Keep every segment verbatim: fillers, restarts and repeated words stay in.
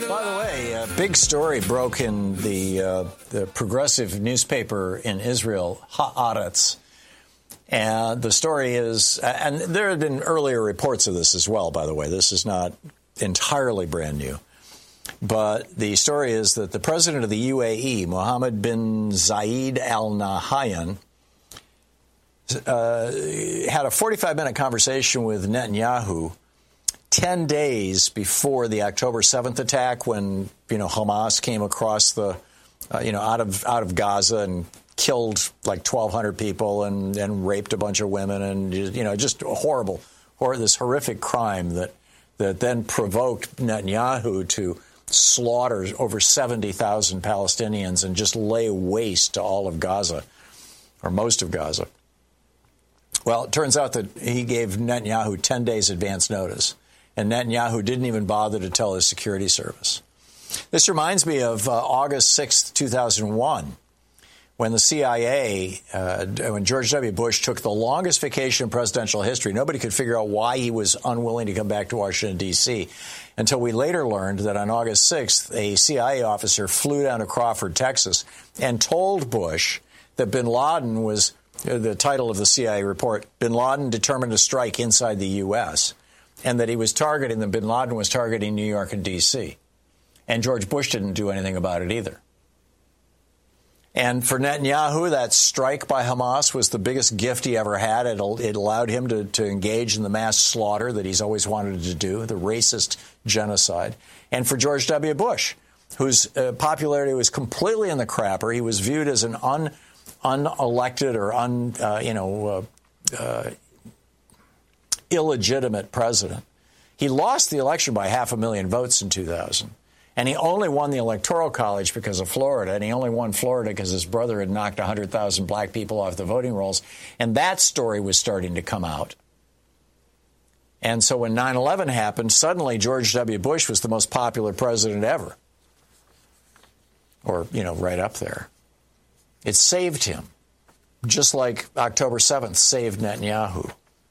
By the way, a big story broke in the uh, the progressive newspaper in Israel, Haaretz. And the story is, and there have been earlier reports of this as well, by the way. This is not entirely brand new. But the story is that the president of the U A E, Mohammed bin Zayed Al Nahyan, uh, had a forty-five minute conversation with Netanyahu ten days before the October seventh attack, when, you know, Hamas came across the, uh, you know, out of out of Gaza and killed like twelve hundred people and, and raped a bunch of women, and, you know, just horrible, or this horrific crime that that then provoked Netanyahu to slaughter over seventy thousand Palestinians and just lay waste to all of Gaza, or most of Gaza. Well, it turns out that he gave Netanyahu ten days advance notice, and Netanyahu didn't even bother to tell his security service. This reminds me of uh, August sixth, two thousand one, when the C I A, uh, when George W. Bush took the longest vacation in presidential history. Nobody could figure out why he was unwilling to come back to Washington, D C, until we later learned that on August sixth, a C I A officer flew down to Crawford, Texas, and told Bush that bin Laden was, uh, the title of the C I A report, bin Laden determined to strike inside the U S, and that he was targeting, that bin Laden was targeting New York and D C. And George Bush didn't do anything about it either. And for Netanyahu, that strike by Hamas was the biggest gift he ever had. It, it allowed him to, to engage in the mass slaughter that he's always wanted to do, the racist genocide. And for George W. Bush, whose uh, popularity was completely in the crapper, he was viewed as an un, unelected or un, uh, you know, uh, uh, illegitimate president. He lost the election by half a million votes in two thousand. And he only won the Electoral College because of Florida, and he only won Florida because his brother had knocked one hundred thousand black people off the voting rolls. And that story was starting to come out. And so when nine eleven happened, suddenly George W. Bush was the most popular president ever. Or, you know, right up there. It saved him, just like October seventh saved Netanyahu.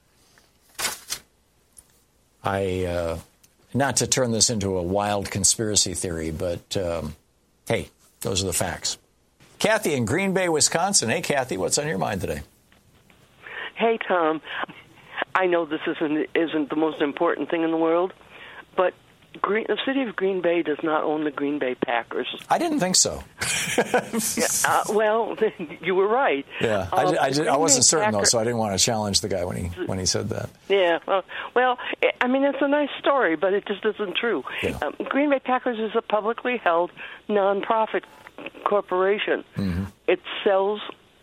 I... Uh, Not to turn this into a wild conspiracy theory, but, um, hey, those are the facts. Kathy in Green Bay, Wisconsin. Hey, Kathy, what's on your mind today? Hey, Tom. I know this isn't isn't the most important thing in the world, but Green, the city of Green Bay does not own the Green Bay Packers. I didn't think so. yeah, uh, well, you were right. Yeah, I, um, I, did, I wasn't certain, Packer- though, so I didn't want to challenge the guy when he when he said that. Yeah, well, well, I mean, it's a nice story, but it just isn't true. Yeah. Um, Green Bay Packers is a publicly held nonprofit corporation. Mm-hmm. It sells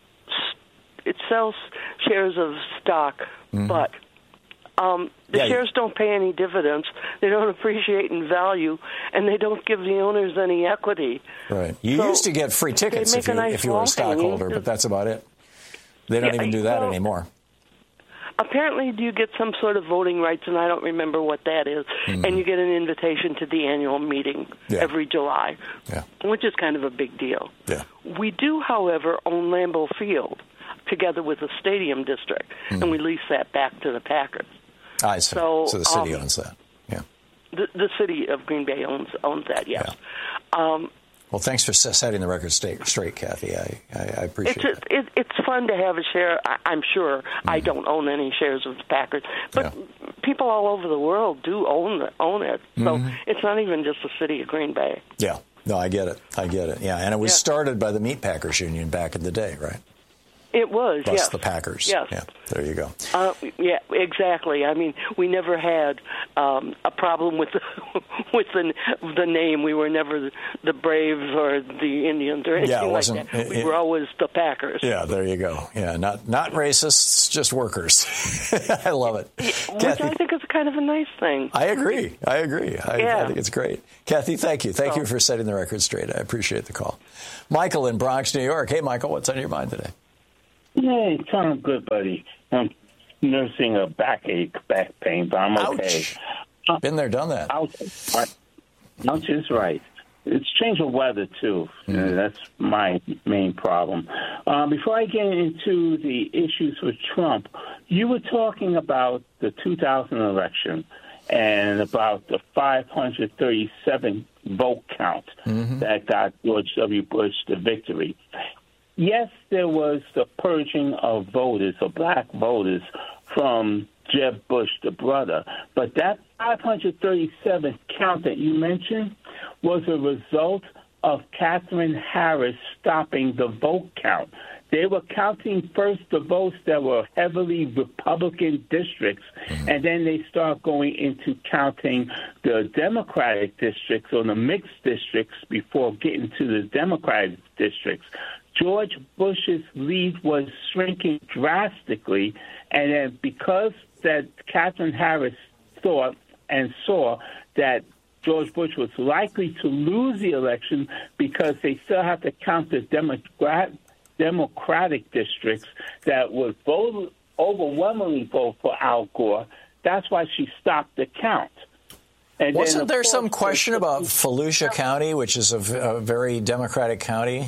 it sells shares of stock, mm-hmm. but Um, the yeah, shares don't pay any dividends. They don't appreciate in value, and they don't give the owners any equity. Right. You so used to get free tickets if you, nice if you were a stockholder, but that's about it. They don't yeah, even do that well, anymore. Apparently, you get some sort of voting rights, and I don't remember what that is, mm-hmm. and you get an invitation to the annual meeting yeah. every July, yeah. which is kind of a big deal. Yeah. We do, however, own Lambeau Field together with the stadium district, mm-hmm. and we lease that back to the Packers. I see. So, so the city um, owns that. Yeah. The, the city of Green Bay owns owns that. Yes. Yeah. Um, well, thanks for setting the record straight, straight Kathy. I, I, I appreciate it's it. It, it's fun to have a share. I, I'm sure mm-hmm. I don't own any shares of the Packers, but yeah. people all over the world do own own it. So mm-hmm. it's not even just the city of Green Bay. Yeah. No, I get it. I get it. Yeah, and it was yeah. started by the Meat Packers Union back in the day, right? It was, Plus yes. the Packers. Yes. Yeah, there you go. Uh, yeah, exactly. I mean, we never had um, a problem with the, with the the name. We were never the Braves or the Indians or anything yeah, it like wasn't, that. We it, were always the Packers. Yeah, there you go. Yeah, not not racists, just workers. I love it. Which Kathy, I think is kind of a nice thing. I agree. I agree. I, yeah. I think it's great. Kathy, thank you. Thank oh. you for setting the record straight. I appreciate the call. Michael in Bronx, New York. Hey, Michael, what's on your mind today? Hey, Tom, good buddy. I'm nursing a backache, back pain, but I'm okay. Ouch. Been there, done that. Ouch. Ouch is right. It's change of weather, too. Mm-hmm. Uh, that's my main problem. Uh, before I get into the issues with Trump, you were talking about the two thousand election and about the five hundred thirty-seven vote count mm-hmm. that got George W. Bush the victory. Yes, there was the purging of voters, or black voters, from Jeb Bush, the brother. But that five hundred thirty-seven count that you mentioned was a result of Katherine Harris stopping the vote count. They were counting first the votes that were heavily Republican districts, mm-hmm. and then they start going into counting the Democratic districts or the mixed districts before getting to the Democratic districts. George Bush's lead was shrinking drastically, and then because that Katherine Harris thought and saw that George Bush was likely to lose the election because they still have to count the Democrat, Democratic districts that would vote, overwhelmingly vote for Al Gore, that's why she stopped the count. And Wasn't then, there course, some question about Volusia County, which is a, a very Democratic county?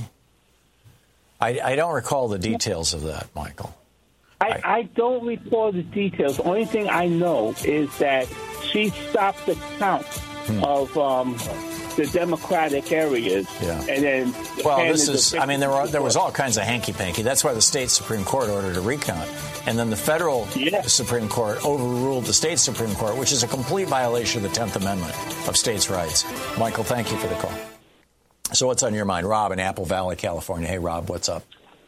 I, I don't recall the details of that, Michael. I, I don't recall the details. The only thing I know is that she stopped the count hmm. of um, the Democratic areas. Yeah. And then well, this is, I mean, there were there was all kinds of hanky-panky. That's why the state Supreme Court ordered a recount. And then the federal yeah. Supreme Court overruled the state Supreme Court, which is a complete violation of the tenth Amendment of states' rights. Michael, thank you for the call. So what's on your mind? Rob in Apple Valley, California. Hey, Rob, what's up?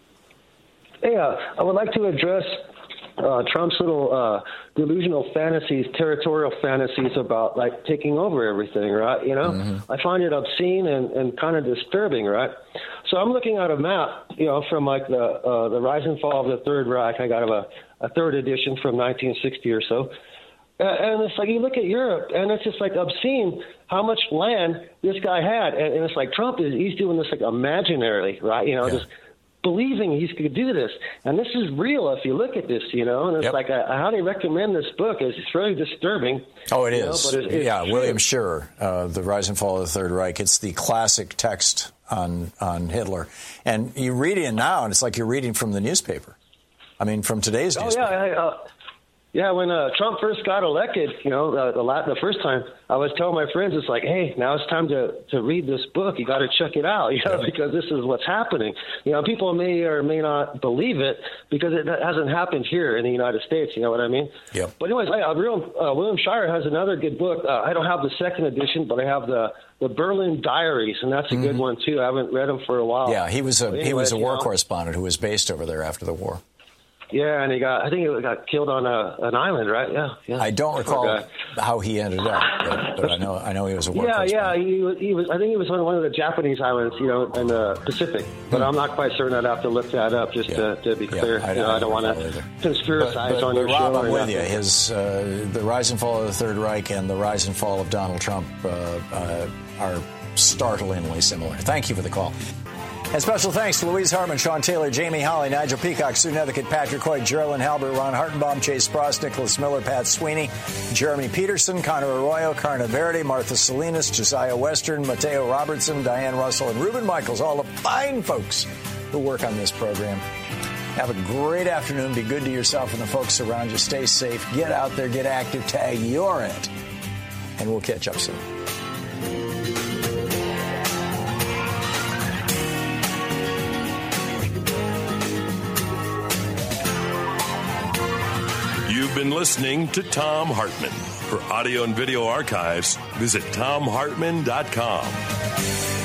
Hey, uh, I would like to address uh, Trump's little uh, delusional fantasies, territorial fantasies about, like, taking over everything, right? You know, mm-hmm. I find it obscene and, and kind of disturbing, right? So I'm looking at a map, you know, from, like, the uh, the rise and fall of the Third Reich. I got a, a third edition from nineteen sixty or so. Uh, and it's like you look at Europe, and it's just, like, obscene how much land this guy had. And, and it's like Trump is he's doing this, like, imaginarily, right? You know, yeah. just believing he could do this. And this is real if you look at this, you know. And it's yep. like I, I highly recommend this book. It's, it's really disturbing. Oh, it is. Know, but it, it's yeah, true. William Scherer, uh, The Rise and Fall of the Third Reich. It's the classic text on on Hitler. And you read it now, and it's like you're reading from the newspaper. I mean, from today's oh, newspaper. Yeah, I, uh, yeah, when uh, Trump first got elected, you know, uh, the, la- the first time, I was telling my friends, it's like, hey, now it's time to, to read this book. You got to check it out, you know, because this is what's happening. You know, people may or may not believe it because it hasn't happened here in the United States. You know what I mean? Yeah. But anyways, I, uh, real, uh, William Scherer has another good book. Uh, I don't have the second edition, but I have the the Berlin Diaries, and that's a mm-hmm. good one too. I haven't read them for a while. Yeah, he was a anyway, he was a war know, correspondent who was based over there after the war. Yeah, and he got, I think he got killed on a, an island, right? Yeah. yeah. I don't recall how he ended up, but, but I know I know he was a war Yeah, yeah, correspondent. he was, he was, I think he was on one of the Japanese islands, you know, in the Pacific. But hmm. I'm not quite certain. I'd have to look that up just yeah. to, to be clear. Yeah, I, you know, I, I don't want to conspiracize but, but, on but your Rob, show. I'm with you. Nothing. His, uh, the rise and fall of the Third Reich and the rise and fall of Donald Trump uh, uh, are startlingly similar. Thank you for the call. And special thanks to Louise Hartman, Sean Taylor, Jamie Holly, Nigel Peacock, Sue Nethercutt, Patrick Hoyt, Geraldine Halbert, Ron Hartenbaum, Chase Spross, Nicholas Miller, Pat Sweeney, Jeremy Peterson, Connor Arroyo, Carna Verde, Martha Salinas, Josiah Western, Mateo Robertson, Diane Russell, and Reuben Michaels, all the fine folks who work on this program. Have a great afternoon. Be good to yourself and the folks around you. Stay safe. Get out there. Get active. Tag you're it. And we'll catch up soon. You've been listening to Thom Hartmann. For audio and video archives, visit thom hartmann dot com.